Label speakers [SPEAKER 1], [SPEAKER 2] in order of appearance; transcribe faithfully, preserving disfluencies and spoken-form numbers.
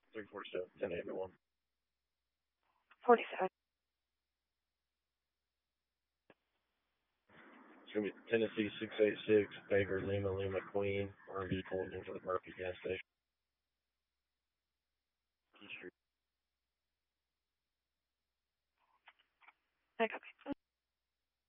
[SPEAKER 1] three forty-seven, ten eighty-one.
[SPEAKER 2] forty-seven.
[SPEAKER 1] It's going to be Tennessee six eight six, Baker Lima Lima Queen, R and B Colton for the Murphy gas station.
[SPEAKER 2] I copy.